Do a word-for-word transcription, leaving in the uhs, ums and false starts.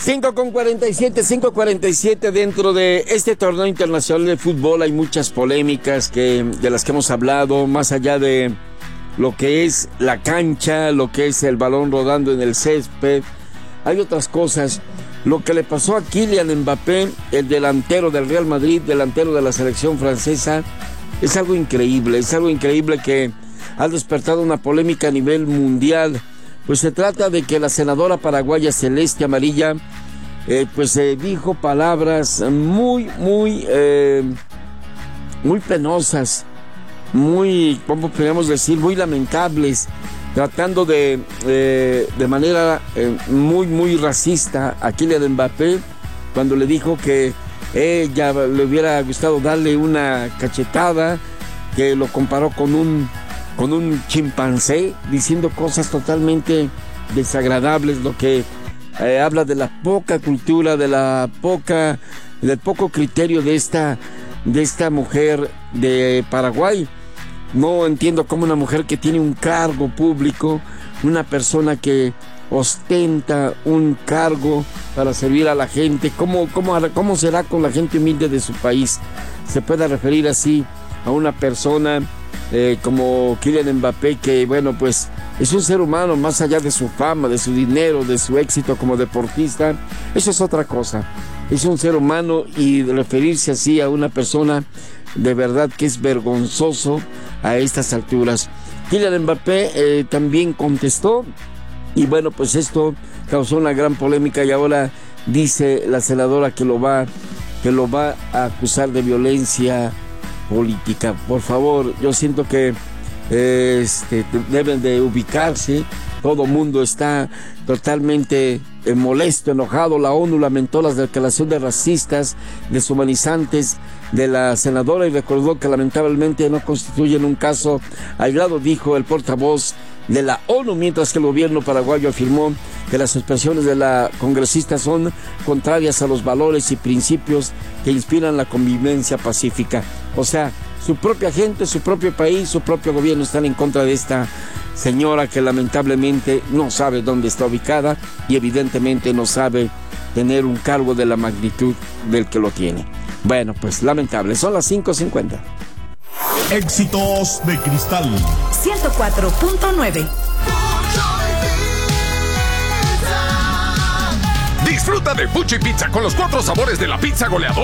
cinco con cuarenta y siete, cinco cuarenta y siete. Dentro de este torneo internacional de fútbol hay muchas polémicas que, de las que hemos hablado, más allá de lo que es la cancha, lo que es el balón rodando en el césped. Hay otras cosas. Lo que le pasó a Kylian Mbappé, el delantero del Real Madrid, delantero de la selección francesa, es algo increíble, es algo increíble que ha despertado una polémica a nivel mundial. Pues se trata de que la senadora paraguaya Celeste Amarilla, eh, pues eh, dijo palabras muy, muy, eh, muy penosas, muy, ¿cómo podríamos decir? Muy lamentables, tratando de, eh, de manera eh, muy, muy racista a Kylian Mbappé, cuando le dijo que ella le hubiera gustado darle una cachetada, que lo comparó con un con un chimpancé, diciendo cosas totalmente desagradables, lo que eh, habla de la poca cultura, de la poca, del poco criterio de esta, de esta mujer de Paraguay. No entiendo cómo una mujer que tiene un cargo público, una persona que ostenta un cargo para servir a la gente, ¿cómo, cómo, cómo será con la gente humilde de su país? Se puede referir así a una persona Eh, como Kylian Mbappé, que bueno, pues es un ser humano, más allá de su fama, de su dinero, de su éxito como deportista. Eso es otra cosa. Es un ser humano, y referirse así a una persona, de verdad que es vergonzoso a estas alturas. Kylian Mbappé eh, también contestó, y bueno, pues esto causó una gran polémica, y ahora dice la senadora que lo va, que lo va a acusar de violencia política. Por favor, yo siento que eh, este, deben de ubicarse. Todo mundo está totalmente eh, molesto, enojado. La ONU lamentó las declaraciones racistas, deshumanizantes de la senadora, y recordó que lamentablemente no constituyen un caso aislado, dijo el portavoz de la ONU, mientras que el gobierno paraguayo afirmó que las expresiones de la congresista son contrarias a los valores y principios que inspiran la convivencia pacífica. O sea, su propia gente, su propio país, su propio gobierno están en contra de esta señora, que lamentablemente no sabe dónde está ubicada y evidentemente no sabe tener un cargo de la magnitud del que lo tiene. Bueno, pues lamentable. Son las cinco cincuenta. Éxitos de Cristal ciento cuatro punto nueve. Disfruta de Fuchi Pizza con los cuatro sabores de la pizza goleadora.